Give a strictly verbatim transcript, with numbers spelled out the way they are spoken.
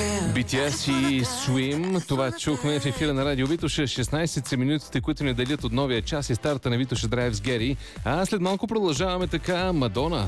Би Ти Ес и Swim. Това чухме в ефира на Радио Витоша. шестнайсет са минутите, които ни делят от новия час и старта на Витоша Драйв с Гери. А след малко продължаваме така. Мадона